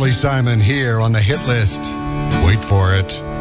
Carly Simon here on the hit list. Wait for it.